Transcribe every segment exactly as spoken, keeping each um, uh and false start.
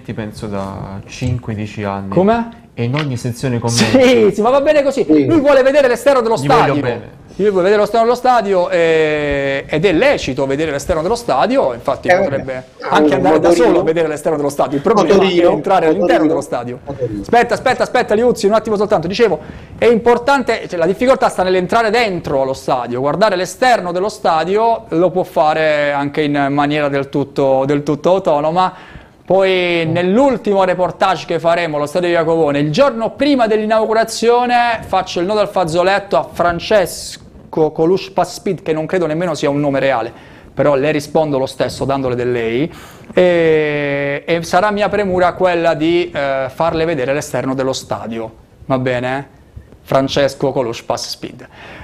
iscritti penso da cinque dieci anni. Come? E in ogni sezione commenti. Sì, sì, ma va bene così. Sì. Lui vuole vedere l'esterno dello Gli stadio. voglio bene. Lui vuole vedere l'esterno dello stadio e- ed è lecito vedere l'esterno dello stadio, infatti Eh, potrebbe vabbè. anche Ah, andare da motorino. solo a vedere l'esterno dello stadio. Il problema Motorino. è entrare all'interno Motorino. dello stadio. Motorino. Aspetta, aspetta, aspetta, Liuzzi, un attimo soltanto. Dicevo, è importante, cioè, la difficoltà sta nell'entrare dentro allo stadio. Guardare l'esterno dello stadio lo può fare anche in maniera del tutto, del tutto autonoma. Poi nell'ultimo reportage che faremo allo stadio di Jacopone, il giorno prima dell'inaugurazione, faccio il nodo al fazzoletto a Francesco Colush Passpid, che non credo nemmeno sia un nome reale, però le rispondo lo stesso dandole del lei, e, e sarà mia premura quella di eh, farle vedere l'esterno dello stadio, va bene? Francesco Colush Passpid.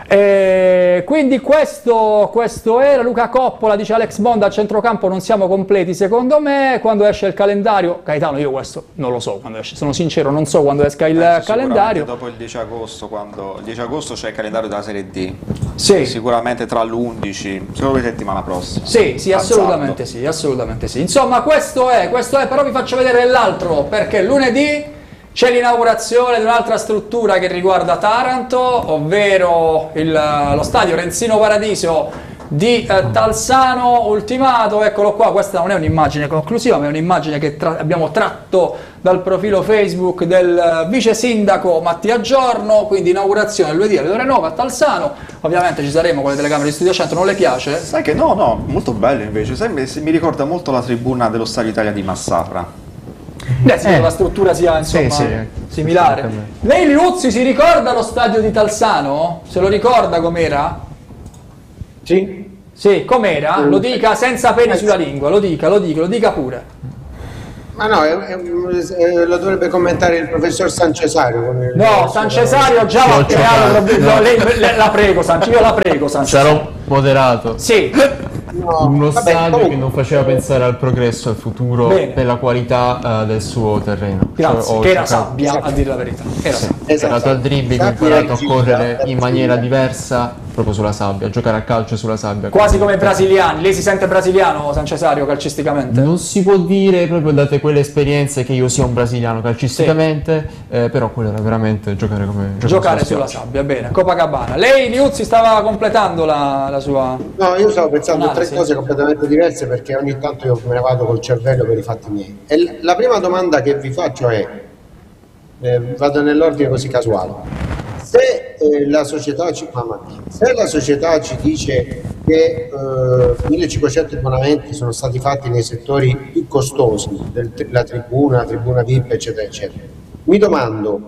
E quindi questo, questo era. Luca Coppola dice: Alex Bond a centrocampo non siamo completi secondo me, quando esce il calendario. Gaetano, io questo non lo so quando esce, sono sincero, non so quando esca il Eh, calendario. Dopo il dieci agosto, quando il dieci agosto c'è il calendario della Serie D. Sì. Sicuramente tra l'undici, secondo me settimana prossima. Sì, sì, Azzardo. assolutamente sì, assolutamente sì. Insomma, questo è, questo è, però vi faccio vedere l'altro, perché lunedì c'è l'inaugurazione di un'altra struttura che riguarda Taranto, ovvero il, lo stadio Renzino Paradiso di eh, Talsano ultimato. Eccolo qua, questa non è un'immagine conclusiva, ma è un'immagine che tra- abbiamo tratto dal profilo Facebook del vice sindaco Mattia Giorno. Quindi inaugurazione lunedì alle ore nove a Talsano. Ovviamente ci saremo con le telecamere di Studio Centro. Non le piace? Sai che no, no, molto bello invece. Sai, mi, mi ricorda molto la tribuna dello Stadio Italia di Massafra. Beh, sì, Eh. la struttura sia insomma Sì, sì, similare. assolutamente. Lei Liuzzi si ricorda lo stadio di Talsano? Se lo ricorda com'era? Sì? Sì, com'era? Lo dica senza peli sulla lingua, lo dica, lo dica, lo dica pure. Ma no, è- è- è- lo dovrebbe commentare il professor San Cesario. con il- No, San Cesario già l'ha creato, problemi- no, lei, lei- la prego, San, io la prego, San Cesario. Sarò moderato. Sì, No, Uno vabbè, stadio comunque- che non faceva pensare al progresso, al futuro, Bene. per la qualità eh, del suo terreno. grazie, Cioè, ho che era giocato- sabbia, a dire la verità. Era sabbia. Ho giocato al dribbling, ho Sabbia imparato a argilla, correre in maniera argilla. diversa proprio sulla sabbia, a giocare a calcio sulla sabbia. Quasi come i brasiliani. Lei si sente brasiliano, San Cesario, calcisticamente? Non si può dire proprio date quelle esperienze che io sia un brasiliano calcisticamente, eh, però quello era veramente giocare come Giocare sulla sulla sabbia, bene. Copacabana. Lei Liuzzi stava completando la, la sua... No, io stavo pensando a tre Analisi. cose completamente diverse perché ogni tanto io me ne vado col cervello per i fatti miei. E l- la prima domanda che vi faccio è, eh, vado nell'ordine così casuale, se eh, la società ci, mamma mia, se la società ci dice che eh, millecinquecento abbonamenti sono stati fatti nei settori più costosi, del- la tribuna, la tribuna V I P, eccetera, eccetera, mi domando,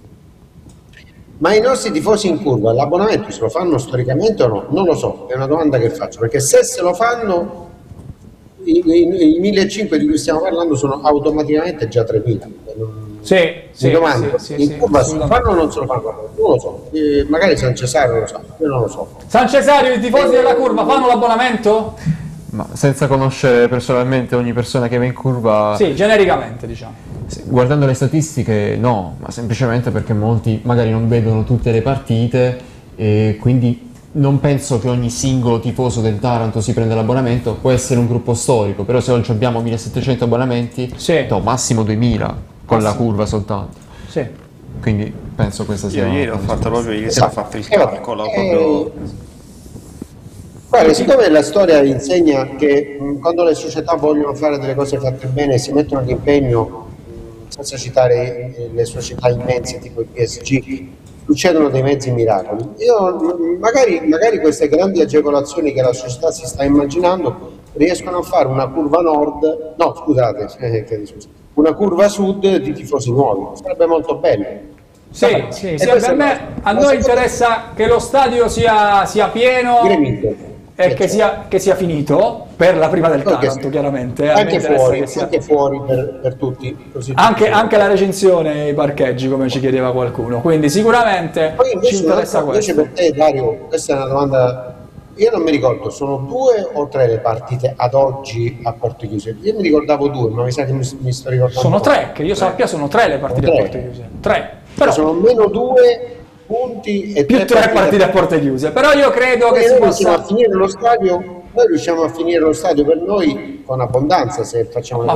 ma i nostri tifosi in curva l'abbonamento se lo fanno storicamente o no? Non lo so, è una domanda che faccio, perché se se lo fanno i, i, i millecinquecento di cui stiamo parlando sono automaticamente già tremila. Non- Sì, Mi sì, domando, sì, sì, in sì, curva se lo assolutamente. fanno o non se lo fanno? Non lo so, Eh, magari San Cesario lo sa, io non lo so. San Cesario, i tifosi della curva fanno l'abbonamento? Ma senza conoscere personalmente ogni persona che va in curva, Sì, genericamente diciamo. sì, guardando le statistiche no, ma semplicemente perché molti magari non vedono tutte le partite e quindi non penso che ogni singolo tifoso del Taranto si prenda l'abbonamento. Può essere un gruppo storico, però se oggi abbiamo millesettecento abbonamenti, Sì. no, massimo duemila con la curva soltanto. Sì. Quindi penso questa sia Io ieri ho una fatto proprio, ieri Esatto. sera ho fatto il Eh, vabbè, calcolo, eh, proprio... Guarda, siccome la storia insegna che mh, quando le società vogliono fare delle cose fatte bene e si mettono all'impegno, mh, senza citare eh, le società immense tipo il P S G, succedono dei mezzi miracoli. Io mh, magari, magari queste grandi agevolazioni che la società si sta immaginando riescono a fare una curva nord, no scusate, eh, chiedo scusa, una curva sud di tifosi nuovi, sarebbe molto bello. Sì, sì, E sì, questa per è me, la- a la noi seconda- interessa che lo stadio sia, sia pieno Gremito. e che sia, che sia finito per la prima del Ok, Taranto, sì. chiaramente. eh. A me Anche interessa fuori, che sia- anche fuori per, per tutti. Così Anche, tutti. anche la recinzione, i parcheggi, come ci chiedeva qualcuno. Quindi sicuramente Poi ci invece, interessa invece questo. per te Dario, questa è una domanda, io non mi ricordo, sono due o tre le partite ad oggi a porte chiuse? Io mi ricordavo due, ma mi sa che mi, mi sto ricordando. Sono male. tre, che io sappia sono tre le partite Tre. a porte chiuse. Tre. Però Però, sono meno due punti e più tre partite a porte chiuse. Però io credo Poi che si noi riusciamo possa... a finire lo stadio, noi riusciamo a finire lo stadio per noi con abbondanza se facciamo le Ma